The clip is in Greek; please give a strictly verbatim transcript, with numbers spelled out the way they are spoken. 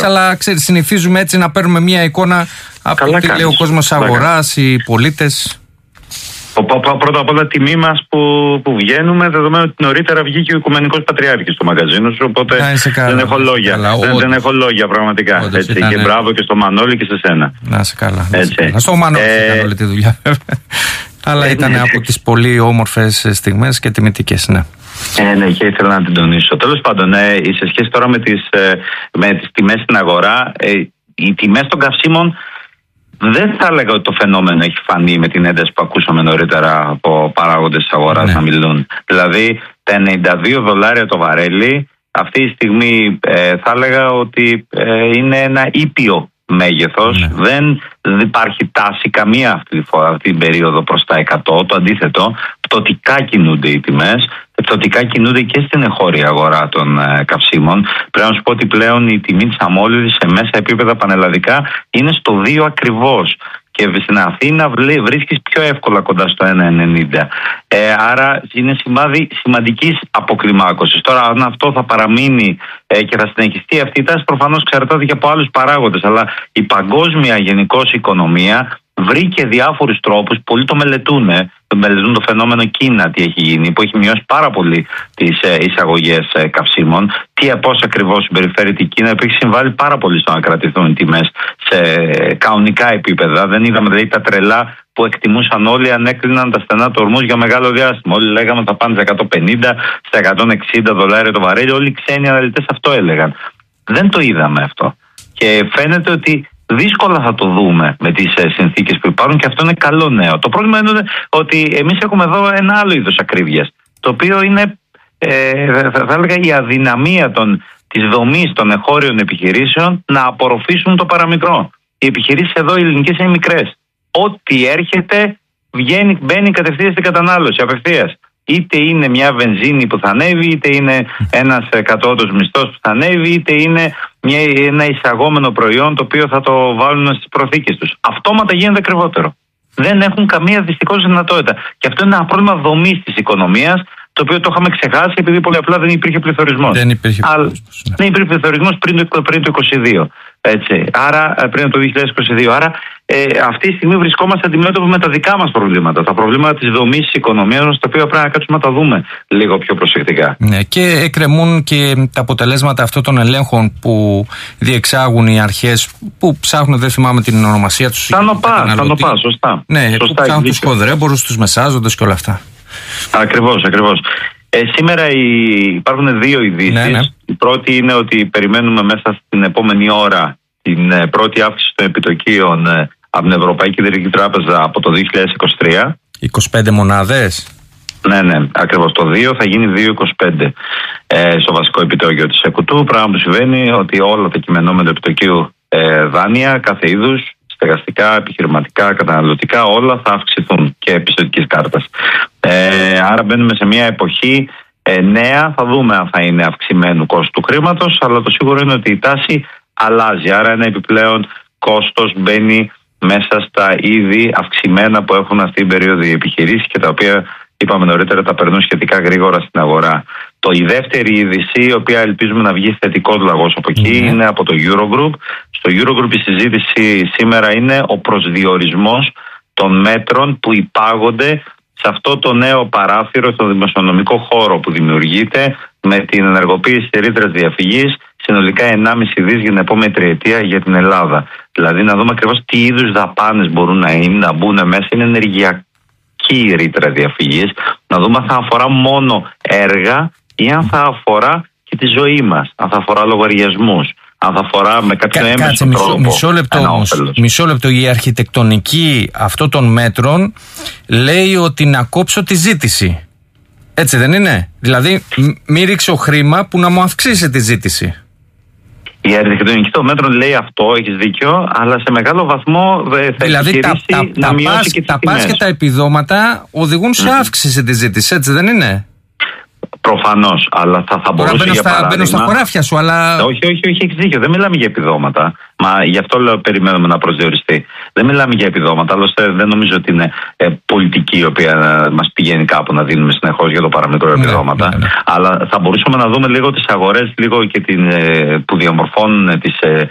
Διακριτικές, αλλά ξέρεις, συνηθίζουμε έτσι να παίρνουμε μια εικόνα από το τι λέει ο κόσμος αγοράς, οι πολίτες. Πρώτα απ' όλα τιμή μας που, που βγαίνουμε, δεδομένου ότι νωρίτερα βγήκε ο Οικουμενικός Πατριάρχης στο μαγαζίνο σου, οπότε δεν έχω λόγια. Καλά, δεν, δεν έχω λόγια πραγματικά. Έτσι, ήταν... Και μπράβο και στο Μανώλη και σε σένα. Να είσαι καλά. Να είσαι καλά. Στο Μανώλη ε... έκανε όλη τη δουλειά βέβαια. Αλλά ήταν από τις πολύ όμορφες στιγμές και τιμητικές, ναι. Ε, ναι, και ήθελα να την τονίσω. Τέλος πάντων, ε, σε σχέση τώρα με τις, ε, με τις τιμές στην αγορά, ε, οι τιμές των καυσίμων δεν θα έλεγα ότι το φαινόμενο έχει φανεί με την ένταση που ακούσαμε νωρίτερα από παράγοντες της αγοράς, ναι, να μιλούν. Δηλαδή, τα ενενήντα δύο δολάρια το βαρέλι, αυτή τη στιγμή ε, θα έλεγα ότι ε, είναι ένα ήπιο μέγεθος. Ναι. Δεν, δεν υπάρχει τάση καμία αυτή, τη φορά, αυτή την περίοδο προς τα εκατό. Το αντίθετο, πτωτικά κινούνται οι τιμές. Πτωτικά κινούνται και στην εγχώρια αγορά των ε, καυσίμων. Πρέπει να σου πω ότι πλέον η τιμή της αμόλυδης σε μέσα επίπεδα πανελλαδικά είναι στο δύο ακριβώς. Και στην Αθήνα βρίσκεις πιο εύκολα κοντά στο ένα ενενήντα. Ε, άρα είναι σημάδι σημαντικής αποκλιμάκωσης. Τώρα, αν αυτό θα παραμείνει ε, και θα συνεχιστεί αυτή η τάση, προφανώς εξαρτάται και από άλλους παράγοντες. Αλλά η παγκόσμια γενικώς οικονομία βρήκε διάφορους τρόπους, πολλοί το μελετούν, ε, το μελετούν το φαινόμενο Κίνα, τι έχει γίνει, που έχει μειώσει πάρα πολύ τις ε, εισαγωγές ε, καυσίμων, τι, πώς ακριβώς συμπεριφέρεται η Κίνα, που έχει συμβάλει πάρα πολύ στο να κρατηθούν οι τιμές σε ε, κανονικά επίπεδα. Δεν είδαμε δηλαδή τα τρελά που εκτιμούσαν όλοι, αν έκλειναν τα στενά του ορμούς για μεγάλο διάστημα. Όλοι λέγαμε ότι θα πάνε στα εκατόν πενήντα, στα εκατόν εξήντα δολάρια το βαρέλι. Όλοι οι ξένοι αναλυτές αυτό έλεγαν. Δεν το είδαμε αυτό. Και φαίνεται ότι δύσκολα θα το δούμε με τις ε, συνθήκες που υπάρχουν, και αυτό είναι καλό νέο. Το πρόβλημα είναι ότι εμείς έχουμε εδώ ένα άλλο είδος ακρίβειας, το οποίο είναι ε, θα, θα έλεγα η αδυναμία των, της δομής των εγχώριων επιχειρήσεων να απορροφήσουν το παραμικρό. Οι επιχειρήσεις εδώ οι ελληνικές είναι μικρές. Ό,τι έρχεται βγαίνει, μπαίνει κατευθείαν στην κατανάλωση απευθείας. Είτε είναι μια βενζίνη που θα ανέβει, είτε είναι ένας κατώτατος μισθός που θα ανέβει, είτε είναι μια, ένα εισαγόμενο προϊόν το οποίο θα το βάλουν στις προθήκες τους. Αυτόματα γίνεται ακριβότερο. Δεν έχουν καμία δυστυχώς δυνατότητα. Και αυτό είναι ένα πρόβλημα δομής της οικονομίας, το οποίο το είχαμε ξεχάσει επειδή πολύ απλά δεν υπήρχε πληθωρισμός. Δεν υπήρχε πληθωρισμός. Ναι. Δεν υπήρχε πληθωρισμός πριν το, πριν το είκοσι δύο. Έτσι. Άρα, πριν το δύο χιλιάδες είκοσι δύο. Άρα, ε, αυτή τη στιγμή βρισκόμαστε αντιμέτωποι με τα δικά μας προβλήματα. Τα προβλήματα της δομής της οικονομίας μας, τα οποία πρέπει να κάτσουμε να τα δούμε λίγο πιο προσεκτικά. Ναι, και εκκρεμούν και τα αποτελέσματα αυτών των ελέγχων που διεξάγουν οι αρχές που ψάχνουν, δεν θυμάμαι την ονομασία τους. Θα νοπά, θα νοπά, σωστά. Ναι, σωστά, που ψάχνουν τους χοδρέμπορους, τους μεσάζοντες και όλα αυτά. Ακριβώς, ακριβώς. Ε, σήμερα οι... υπάρχουν δύο ειδήσεις. Ναι, ναι. Η πρώτη είναι ότι περιμένουμε μέσα στην επόμενη ώρα την ε, πρώτη αύξηση των επιτοκίων ε, από την Ευρωπαϊκή Κεντρική Τράπεζα από το δύο χιλιάδες είκοσι τρία. είκοσι πέντε μονάδες. Ναι, ναι, ακριβώς. Το δύο θα γίνει δύο κόμμα είκοσι πέντε ε, στο βασικό επιτόκιο της ΕΚΟΥΤΟΥ. Πράγμα που συμβαίνει ότι όλα τα κειμενόμενα επιτοκίου ε, δάνεια κάθε είδους, στεγαστικά, επιχειρηματικά, καταναλωτικά, όλα θα αυξηθούν, και επιστοτικής κάρτας. Ε, άρα μπαίνουμε σε μια εποχή ε, νέα, θα δούμε αν θα είναι αυξημένου κόστου του χρήματος, αλλά το σίγουρο είναι ότι η τάση αλλάζει. Άρα ένα επιπλέον κόστος μπαίνει μέσα στα ήδη αυξημένα που έχουν αυτή την περίοδο οι επιχειρήσεις και τα οποία είπαμε νωρίτερα τα περνούν σχετικά γρήγορα στην αγορά. Το, η δεύτερη είδηση, η οποία ελπίζουμε να βγει θετικός λαγός από εκεί, mm. είναι από το Eurogroup. Στο Eurogroup η συζήτηση σήμερα είναι ο προσδιορισμός των μέτρων που υπάγονται σε αυτό το νέο παράθυρο στο δημοσιονομικό χώρο που δημιουργείται με την ενεργοποίηση της ρήτρας διαφυγής, συνολικά ενάμιση δις για την επόμενη τριετία για την Ελλάδα. Δηλαδή να δούμε ακριβώς τι είδους δαπάνες μπορούν να είναι, να μπουν μέσα. Είναι ενεργειακή η ρήτρα διαφυγής. Να δούμε αν θα αφορά μόνο έργα ή αν θα αφορά και τη ζωή μας, αν θα αφορά λογαριασμούς, αν θα αφορά με κάποιο έμεσο Κάτσε, τρόπο. Μισό, μισό, λεπτό, όμως, μισό λεπτό. Η αρχιτεκτονική αυτών των μέτρων λέει ότι να κόψω τη ζήτηση. Έτσι δεν είναι? Δηλαδή μη ρίξω χρήμα που να μου αυξήσει τη ζήτηση. Η αρχιτεκτονική των μέτρων λέει αυτό, έχεις δίκιο, αλλά σε μεγάλο βαθμό θα δηλαδή, επιχειρήσει τα, τα, να μειώσει τα, και τα πας και τα επιδόματα οδηγούν σε mm. αύξηση τη ζήτηση, έτσι δεν είναι? Προφανώς, αλλά θα, θα μπορούσε μπαίνω για στα, παράδειγμα... Μπαίνω στα χωράφια σου, αλλά... Όχι, όχι, όχι, έχεις δίκιο, δεν μιλάμε για επιδόματα. Μα γι' αυτό λέω περιμένουμε να προσδιοριστεί. Δεν μιλάμε για επιδόματα, άλλωστε δεν νομίζω ότι είναι ε, πολιτική η οποία ε, μας πηγαίνει κάπου να δίνουμε συνεχώς για το παραμικρό επιδόματα. Ναι, ναι, ναι. Αλλά θα μπορούσαμε να δούμε λίγο τις αγορές, λίγο και την, ε, που διαμορφώνουν τις, ε,